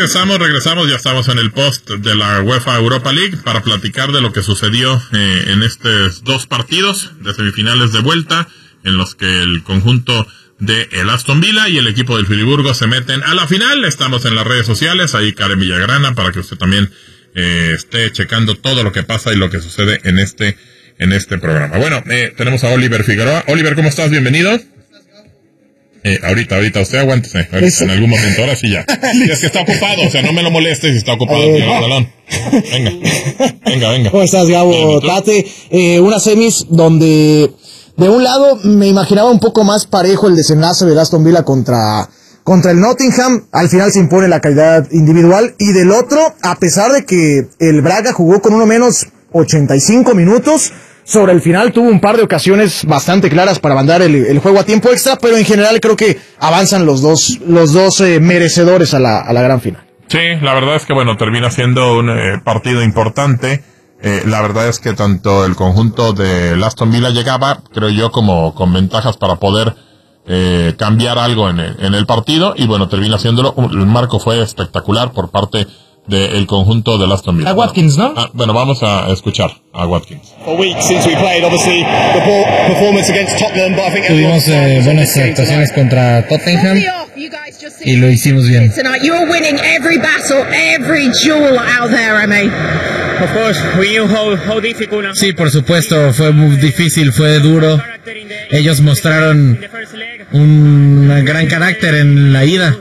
regresamos, ya estamos en el post de la UEFA Europa League para platicar de lo que sucedió en estos dos partidos de semifinales de vuelta, en los que el conjunto de el Aston Villa y el equipo del Friburgo se meten a la final. Estamos en las redes sociales, ahí Karen Villagrana, para que usted también esté checando todo lo que pasa y lo que sucede en este programa. Bueno, tenemos a Oliver Figueroa. Oliver, ¿cómo estás? Bienvenido. Ahorita, usted aguántese, en algún momento, ahora sí ya. Es que está ocupado, o sea, no me lo molestes si está ocupado el salón. Venga. ¿Cómo estás, Gabo? Tate, unas semis donde, de un lado, me imaginaba un poco más parejo el desenlace del Aston Villa contra el Nottingham. Al final se impone la calidad individual, y del otro, a pesar de que el Braga jugó con uno menos 85 minutos, sobre el final tuvo un par de ocasiones bastante claras para mandar el juego a tiempo extra, pero en general creo que avanzan los dos merecedores a la gran final. Sí, la verdad es que bueno, termina siendo un partido importante. La verdad es que tanto el conjunto de Aston Villa llegaba, creo yo, como con ventajas para poder cambiar algo en el partido, y bueno, termina haciéndolo. El marco fue espectacular por parte del conjunto de Aston Villa. A Watkins, ¿no? Bueno, vamos a escuchar a Watkins. Tuvimos buenas actuaciones contra Tottenham y lo hicimos bien. Sí, por supuesto, fue muy difícil, fue duro. Ellos mostraron un gran carácter en la ida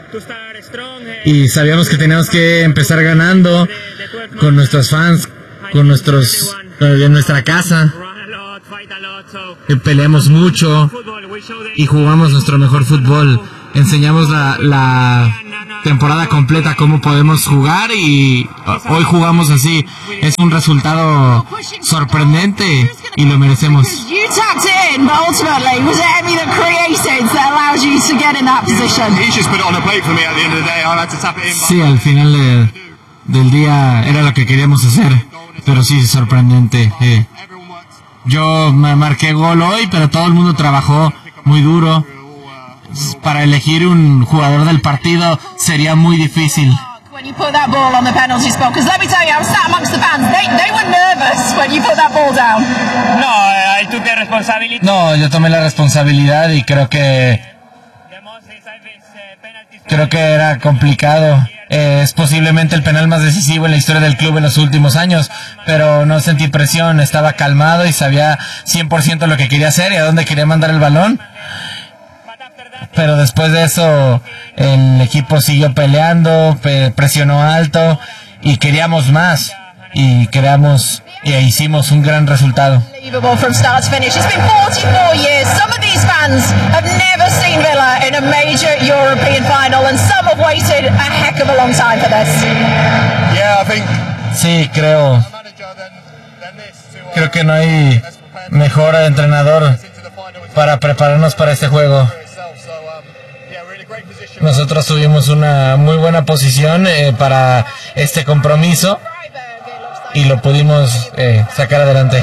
y sabíamos que teníamos que empezar ganando con nuestros fans, con en nuestra casa. Peleamos mucho y jugamos nuestro mejor fútbol. Enseñamos la temporada completa cómo podemos jugar, y hoy jugamos así. Es un resultado sorprendente y lo merecemos. Sí, al final del día era lo que queríamos hacer, pero sí es sorprendente. Yo me marqué gol hoy, pero todo el mundo trabajó muy duro. Para elegir un jugador del partido sería muy difícil. No, yo tomé la responsabilidad y creo que era complicado. Es posiblemente el penal más decisivo en la historia del club en los últimos años, pero no sentí presión, estaba calmado y sabía 100% lo que quería hacer y a dónde quería mandar el balón. Pero después de eso el equipo siguió peleando, presionó alto y queríamos más, y hicimos un gran resultado. Sí, creo que no hay mejor entrenador para prepararnos para este juego. Nosotros tuvimos una muy buena posición para este compromiso y lo pudimos sacar adelante.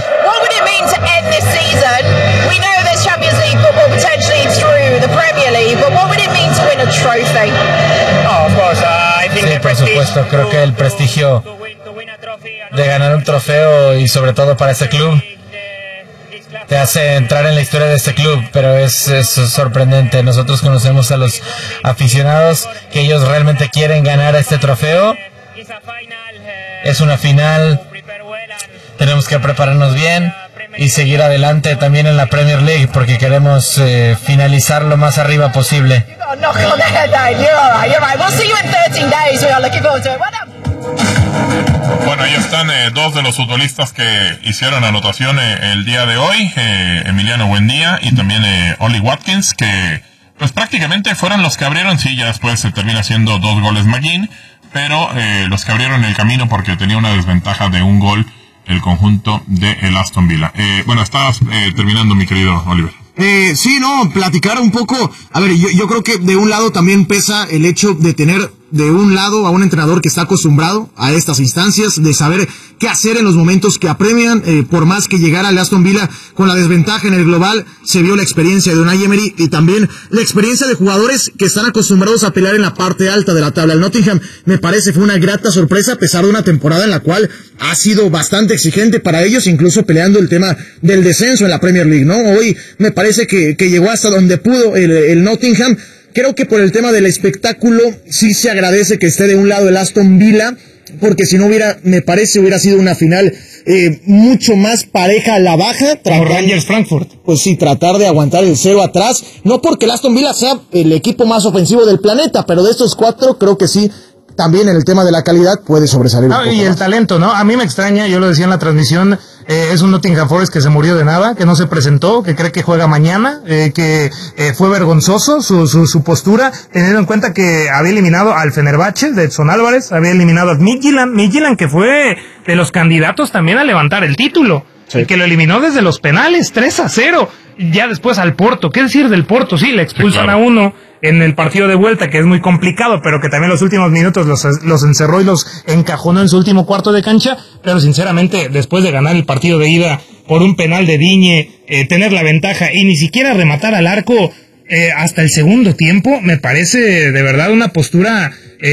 Sí, por supuesto, creo que el prestigio de ganar un trofeo, y sobre todo para este club, te hace entrar en la historia de este club, pero es sorprendente. Nosotros conocemos a los aficionados, que ellos realmente quieren ganar este trofeo. Es una final, tenemos que prepararnos bien y seguir adelante también en la Premier League, porque queremos finalizar lo más arriba posible. Bueno, ahí están dos de los futbolistas que hicieron anotación el día de hoy, Emiliano Buendía y también Oli Watkins, que pues prácticamente fueron los que abrieron. Sí, ya después se termina haciendo 2 goles McGinn, pero los que abrieron el camino, porque tenía una desventaja de 1 gol el conjunto de el Aston Villa. Bueno, estabas terminando, mi querido Oliver. Sí, no, platicar un poco. A ver, yo creo que de un lado también pesa el hecho de tener de un lado a un entrenador que está acostumbrado a estas instancias, de saber qué hacer en los momentos que apremian, por más que llegara el Aston Villa con la desventaja en el global, se vio la experiencia de Unai Emery y también la experiencia de jugadores que están acostumbrados a pelear en la parte alta de la tabla. El Nottingham, me parece, fue una grata sorpresa a pesar de una temporada en la cual ha sido bastante exigente para ellos, incluso peleando el tema del descenso en la Premier League, ¿no? Hoy me parece que llegó hasta donde pudo el Nottingham. Creo que por el tema del espectáculo sí se agradece que esté de un lado el Aston Villa, porque si no hubiera sido una final mucho más pareja a la baja. Como Rangers Frankfurt. Pues sí, tratar de aguantar el 0 atrás, no porque el Aston Villa sea el equipo más ofensivo del planeta, pero de estos 4 creo que sí, también en el tema de la calidad puede sobresalir un poco y el más. Talento, ¿no? A mí me extraña, yo lo decía en la transmisión, es un Nottingham Forest que se murió de nada, que no se presentó, que cree que juega mañana, que fue vergonzoso su postura, teniendo en cuenta que había eliminado al Fenerbahce de Edson Álvarez, había eliminado al Midtjylland, que fue de los candidatos también a levantar el título, sí, y que lo eliminó desde los penales, 3-0, ya después al Porto. ¿Qué decir del Porto? Sí, le expulsan a uno en el partido de vuelta, que es muy complicado, pero que también los últimos minutos los encerró y los encajonó en su último cuarto de cancha, pero sinceramente, después de ganar el partido de ida por un penal de Digne, tener la ventaja y ni siquiera rematar al arco hasta el segundo tiempo, me parece de verdad una postura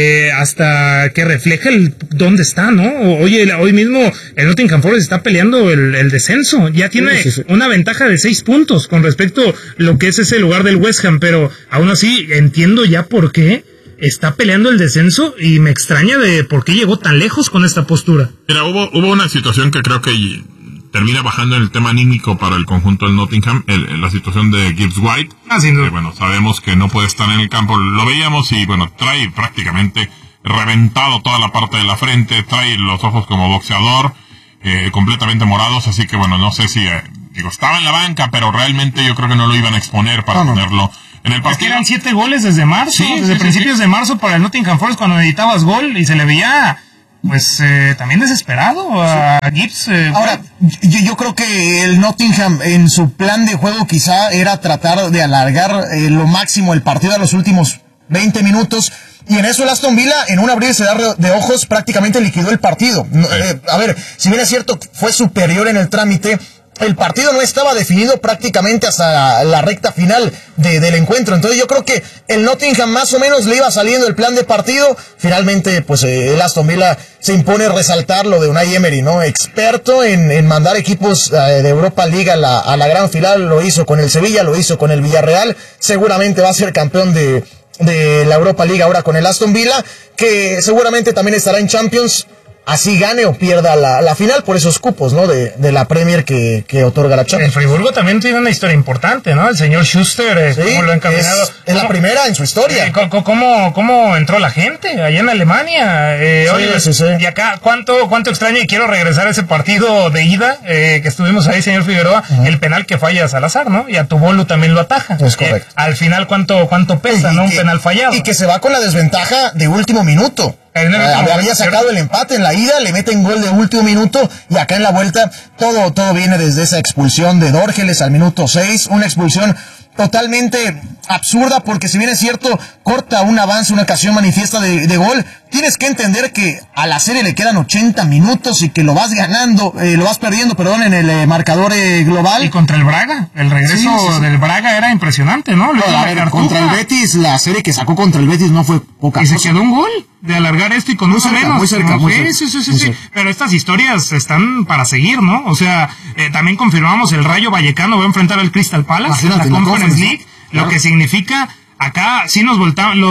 hasta que refleja dónde está, ¿no? Hoy mismo el Nottingham Forest está peleando el descenso, ya tiene una ventaja de 6 puntos con respecto a lo que es ese lugar del West Ham, pero aún así entiendo ya por qué está peleando el descenso y me extraña de por qué llegó tan lejos con esta postura. Mira, hubo una situación que creo que termina bajando en el tema anímico para el conjunto del Nottingham, la situación de Gibbs White. Sin duda. Bueno, sabemos que no puede estar en el campo, lo veíamos y bueno, trae prácticamente reventado toda la parte de la frente, trae los ojos como boxeador, completamente morados, así que bueno, no sé si, estaba en la banca, pero realmente yo creo que no lo iban a exponer para ponerlo en el partido. Es que eran 7 goles desde marzo, desde principios de marzo para el Nottingham Forest cuando necesitabas gol y se le veía pues también desesperado a Gibbs. Ahora, yo creo que el Nottingham en su plan de juego quizá era tratar de alargar lo máximo el partido a los últimos 20 minutos, y en eso el Aston Villa, en un abrir y cerrar de ojos, prácticamente liquidó el partido. A ver, si bien es cierto, fue superior en el trámite, el partido no estaba definido prácticamente hasta la recta final del encuentro. Entonces yo creo que el Nottingham más o menos le iba saliendo el plan de partido. Finalmente, pues el Aston Villa se impone resaltar lo de Unai Emery, ¿no? Experto en mandar equipos de Europa League a la gran final. Lo hizo con el Sevilla, lo hizo con el Villarreal. Seguramente va a ser campeón de la Europa League ahora con el Aston Villa, que seguramente también estará en Champions, así gane o pierda la final por esos cupos, ¿no? De la Premier que otorga la Champions. El Friburgo también tiene una historia importante, ¿no? El señor Schuster, sí, ¿cómo lo ha encaminado? Es la primera en su historia. ¿Cómo entró la gente allá en Alemania? Sí. Y acá, ¿cuánto extraño? Y quiero regresar a ese partido de ida que estuvimos ahí, señor Figueroa, el penal que falla a Salazar, ¿no? Y a Tubolu también lo ataja. Es correcto. Al final, ¿cuánto pesa, no? Un penal fallado. Y que se va con la desventaja de último minuto. Había sacado el empate en la ida, le meten gol de último minuto, y acá en la vuelta todo viene desde esa expulsión de Dorgeles al minuto 6, una expulsión totalmente absurda, porque si bien es cierto, corta un avance, una ocasión manifiesta de gol, tienes que entender que a la serie le quedan 80 minutos y que lo vas perdiendo, en el marcador global. Y contra el Braga, el regreso del Braga era impresionante, ¿no? Contra el Betis, la serie que sacó contra el Betis no fue poca cosa. Y se quedó un gol de alargar esto y con uno menos. Muy cerca. Sí. Pero estas historias están para seguir, ¿no? O sea, también confirmamos el Rayo Vallecano va a enfrentar al Crystal Palace en la Conference League, claro. Lo que significa, acá sí nos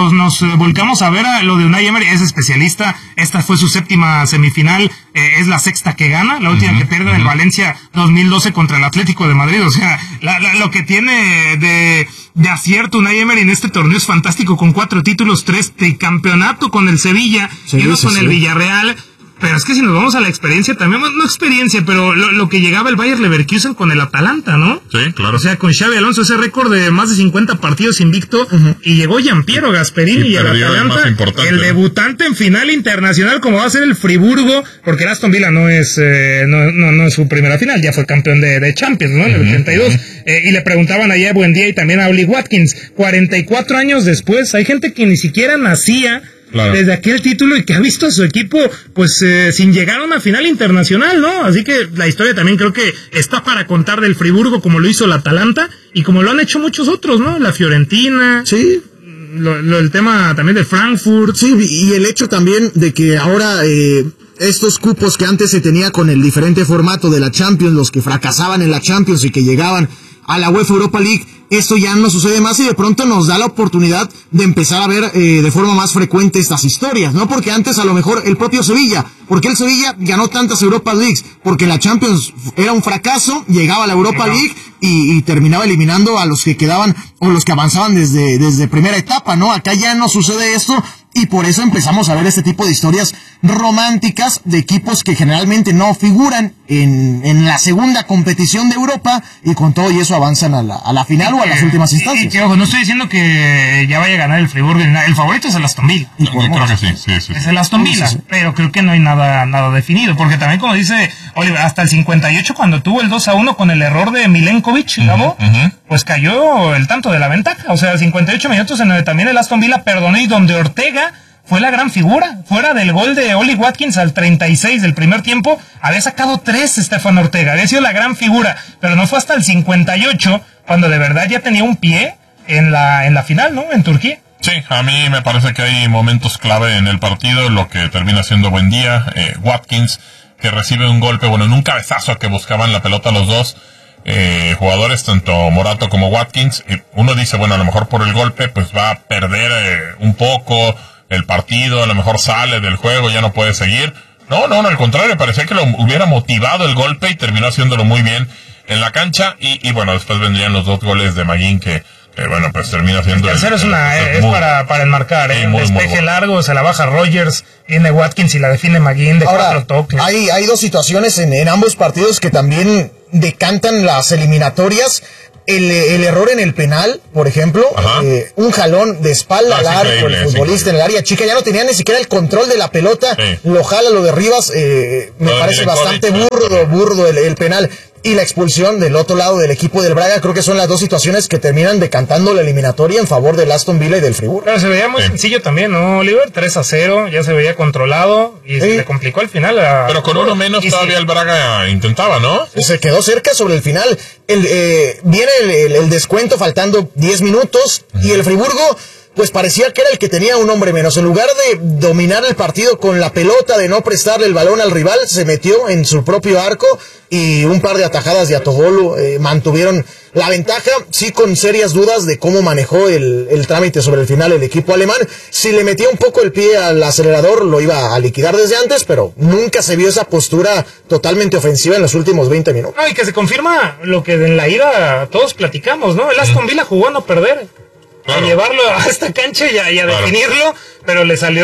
volcamos a ver a lo de Unai Emery, es especialista, esta fue su 7ª semifinal, es la 6ª que gana, la última que pierde en el Valencia 2012 contra el Atlético de Madrid, o sea, lo que tiene de acierto Unai Emery en este torneo es fantástico, con 4 títulos, 3 de campeonato con el Sevilla, y 2 con el Villarreal. Pero es que si nos vamos a la experiencia también, no experiencia, pero lo que llegaba el Bayer Leverkusen con el Atalanta, ¿no? Sí, claro. O sea, con Xabi Alonso, ese récord de más de 50 partidos invicto, y llegó Gianpiero Gasperini y el Atalanta, el debutante en final internacional, como va a ser el Friburgo, porque el Aston Villa no es su primera final, ya fue campeón de Champions, ¿no? En el 82. Y le preguntaban allá a Buendía y también a Oli Watkins, 44 años después, hay gente que ni siquiera nacía desde aquel título y que ha visto a su equipo pues sin llegar a una final internacional, ¿no? Así que la historia también creo que está para contar del Friburgo, como lo hizo el Atalanta y como lo han hecho muchos otros, ¿no? La Fiorentina. Sí. El tema también de Frankfurt. Sí, y el hecho también de que ahora estos cupos que antes se tenía con el diferente formato de la Champions, los que fracasaban en la Champions y que llegaban a la UEFA Europa League, esto ya no sucede más y de pronto nos da la oportunidad de empezar a ver de forma más frecuente estas historias, ¿no? Porque antes a lo mejor el propio Sevilla, porque el Sevilla ganó tantas Europa Leagues, porque la Champions era un fracaso, llegaba a la Europa League y terminaba eliminando a los que quedaban o los que avanzaban desde primera etapa, ¿no? Acá ya no sucede esto y por eso empezamos a ver este tipo de historias románticas de equipos que generalmente no figuran en la segunda competición de Europa y con todo y eso avanzan a la final o a las últimas instancias. Y ojo, no estoy diciendo que ya vaya a ganar el Friburgo, el favorito es el Aston Villa. Yo creo que sí. Es el Aston Villa, pero creo que no hay nada definido, porque también como dice Oliver, hasta el 58 cuando tuvo el 2-1 con el error de Milenkovic, pues cayó el tanto de la ventaja, o sea, 58 minutos en donde también el Aston Villa perdonó y donde Ortega fue la gran figura, fuera del gol de Oli Watkins al 36 del primer tiempo, había sacado 3 Stefan Ortega, había sido la gran figura, pero no fue hasta el 58 cuando de verdad ya tenía un pie en la final, ¿no? En Turquía. Sí, a mí me parece que hay momentos clave en el partido, lo que termina siendo buen día. Watkins, que recibe un golpe, en un cabezazo que buscaban la pelota los dos jugadores, tanto Morato como Watkins. Uno dice, a lo mejor por el golpe, pues va a perder un poco el partido, a lo mejor sale del juego, ya no puede seguir. No, al contrario, parecía que lo hubiera motivado el golpe y terminó haciéndolo muy bien en la cancha. Y después vendrían los 2 goles de Maguín que pues termina siendo... El tercero es para enmarcar, el despeje largo, se la baja Rogers, viene Watkins y la define Maguín de 4 toques. Hay 2 situaciones en ambos partidos que también decantan las eliminatorias. El error en el penal, por ejemplo, un jalón de espalda al arco, el futbolista en el área chica, ya no tenía ni siquiera el control de la pelota, lo jala, lo derribas, me parece bastante burdo el penal. Y la expulsión del otro lado del equipo del Braga, creo que son las 2 situaciones que terminan decantando la eliminatoria en favor del Aston Villa y del Friburgo. Pero se veía muy sencillo también, ¿no, Oliver? 3-0, ya se veía controlado y se le complicó al final. Pero con uno menos todavía el Braga intentaba, ¿no? Se quedó cerca sobre el final. Viene el descuento faltando 10 minutos y el Friburgo pues parecía que era el que tenía un hombre menos. En lugar de dominar el partido con la pelota, de no prestarle el balón al rival, se metió en su propio arco y un par de atajadas de Atogolu mantuvieron la ventaja, sí con serias dudas de cómo manejó el trámite sobre el final el equipo alemán. Si le metía un poco el pie al acelerador, lo iba a liquidar desde antes, pero nunca se vio esa postura totalmente ofensiva en los últimos 20 minutos. No, y que se confirma lo que en la ida todos platicamos, ¿no? El Aston Villa jugó a no perder. A llevarlo a esta cancha y a definirlo, pero le salió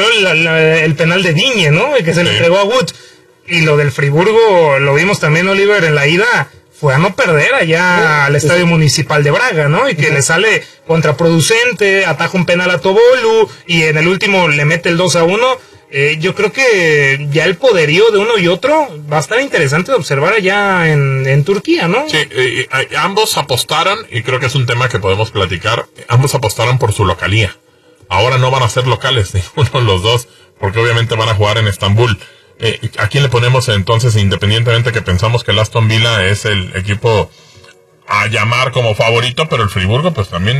el penal de Digne, ¿no? Que se le entregó a Wood. Y lo del Friburgo, lo vimos también, Oliver, en la ida, fue a no perder allá al Estadio Municipal de Braga, ¿no? Y que le sale contraproducente, ataja un penal a Tobolu, y en el último le mete el 2-1. Yo creo que ya el poderío de uno y otro va a estar interesante de observar allá en Turquía, ¿no? Sí, ambos apostaron, y creo que es un tema que podemos platicar, ambos apostaron por su localía. Ahora no van a ser locales, ninguno de los dos, porque obviamente van a jugar en Estambul. ¿A quién le ponemos entonces, independientemente que pensamos que el Aston Villa es el equipo a llamar como favorito, pero el Friburgo pues también...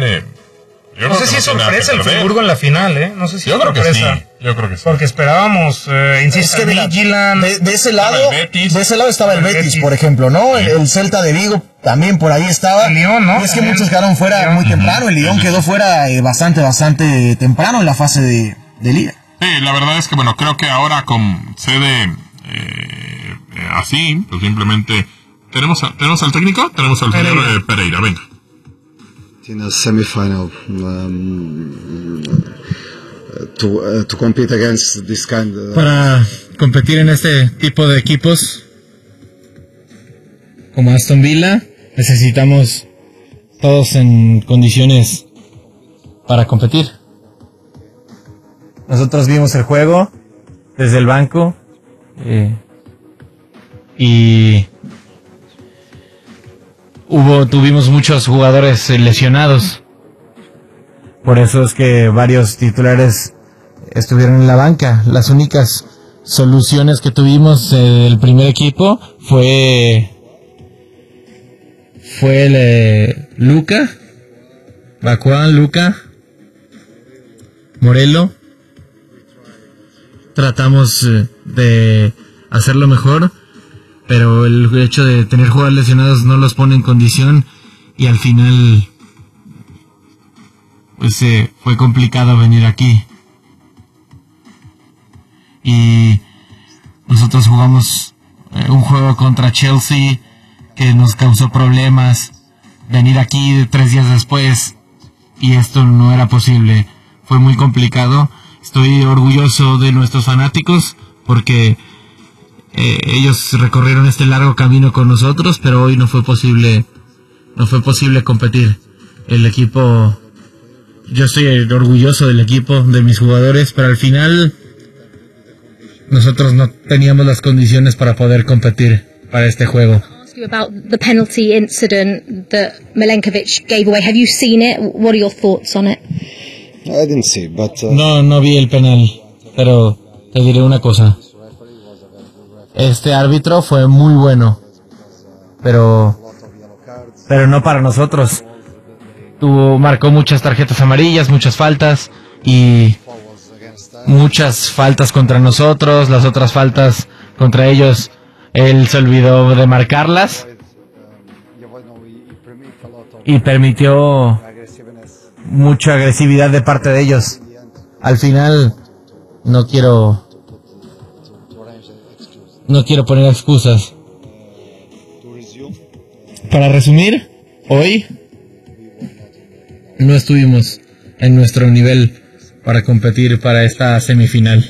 no sé si es sorpresa el Friburgo en la final, no sé si yo creo sorpresa. Yo creo que sí. Porque esperábamos, insisto, es que de ese lado estaba el Betis, por ejemplo, ¿no? Sí. El Celta de Vigo también por ahí estaba. El Lyon, ¿no? Y es que muchos quedaron fuera muy temprano. El Lyon quedó fuera bastante temprano en la fase de liga. Sí, la verdad es que, creo que ahora con sede así, pues simplemente... ¿Tenemos al técnico? Tenemos al señor Pereira, venga. In a semi-final to compete against this kind para competir en este tipo de equipos como Aston Villa necesitamos todos en condiciones para competir. Nosotros vimos el juego desde el banco y tuvimos muchos jugadores lesionados. Por eso es que varios titulares estuvieron en la banca. Las únicas soluciones que tuvimos el primer equipo fue Luca, Bacuán, Luca, Morelo. Tratamos de hacerlo mejor, pero el hecho de tener jugadores lesionados no los pone en condición y al final pues fue complicado venir aquí. Y nosotros jugamos un juego contra Chelsea que nos causó problemas. Venir aquí 3 días después y esto no era posible. Fue muy complicado. Estoy orgulloso de nuestros fanáticos porque ellos recorrieron este largo camino con nosotros, pero hoy no fue posible competir. El equipo, yo estoy orgulloso del equipo, de mis jugadores, pero al final nosotros no teníamos las condiciones para poder competir para este juego. About the penalty incident that Milenkovic gave away. Have you seen it? What are your thoughts on it? I didn't see, but No vi el penal, pero te diré una cosa. Este árbitro fue muy bueno, pero no para nosotros. Marcó muchas tarjetas amarillas, muchas faltas y muchas faltas contra nosotros. Las otras faltas contra ellos, él se olvidó de marcarlas y permitió mucha agresividad de parte de ellos. Al final no quiero poner excusas. Para resumir, hoy no estuvimos en nuestro nivel para competir para esta semifinal.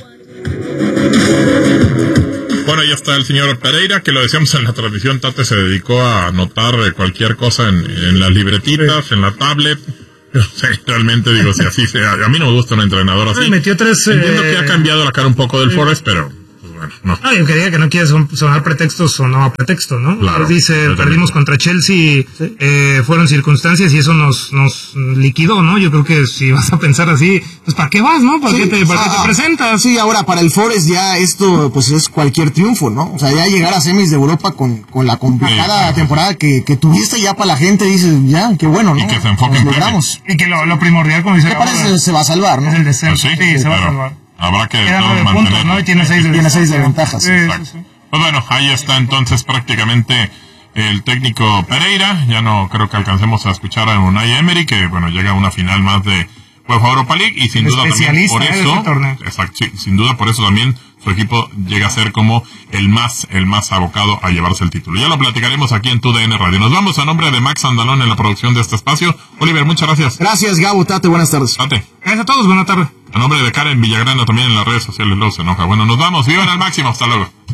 Bueno, ahí está el señor Pereira, que lo decíamos en la transmisión. Tate se dedicó a anotar cualquier cosa en las libretitas, en la tablet. No sé, realmente digo, si así sea. A mí no me gusta un entrenador así. Metió 3. Entiendo que ha cambiado la cara un poco del Forest, pero pues bueno, no. Yo quería que no quiere sonar pretextos o no a pretexto, ¿no? Claro, dice, perdimos contra Chelsea, fueron circunstancias y eso nos liquidó, ¿no? Yo creo que si vas a pensar así, pues ¿para qué vas, no? ¿Para qué te presentas? Sí, ahora para el Forest ya esto pues es cualquier triunfo, ¿no? O sea, ya llegar a semis de Europa con la complicada temporada que tuviste ya para la gente, dices, ya, qué bueno, ¿no? Y que se enfoquen en logramos. Y que lo primordial, como dice, ¿Qué parece? Se va a salvar, ¿no? Es el descenso. Pues sí, se va a salvar. Habrá que Quedan 9 puntos, ¿no? Y tiene 6 de ventajas. Sí. Pues bueno, ahí está entonces prácticamente el técnico Pereira. Ya no creo que alcancemos a escuchar a Unai Emery, que bueno, llega a una final más de UEFA Europa League y sin duda también por eso, exacto, sí, sin duda por eso también su equipo llega a ser como el más abocado a llevarse el título. Ya lo platicaremos aquí en TUDN Radio. Nos vamos a nombre de Max Andalón en la producción de este espacio. Oliver, muchas gracias. Gracias, Gabo, Tate, buenas tardes. Tate. Gracias a todos, buenas tardes. A nombre de Karen Villagrana también en las redes sociales, luego se enoja. Bueno, nos vamos, vivan al máximo, hasta luego.